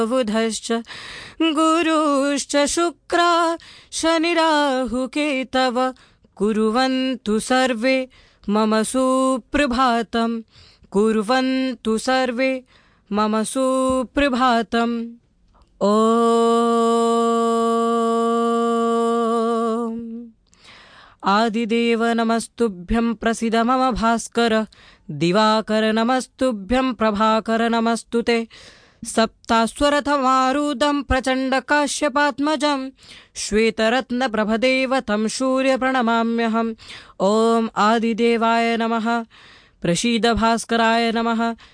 बुधश्च गुरुश्च शुक्रा शनिराहुकेतव कुर्वन्तु सर्वे मम सुप्रभातम् कुर्वन्तु सर्वे मम सुप्रभातम्। ॐ आदिदेव नमस्तुभ्यं प्रसीद मम भास्कर दिवाकर नमस्तुभ्यं प्रभाकर नमस्तुते सप्तास्वरथमारूढं प्रचण्डकाश्यपात्मजं श्वेतरत्नप्रभदेव तं सूर्यप्रणमाम्यहम्। ॐ आदिदेवाय नमः प्रसीद भास्कराय नमः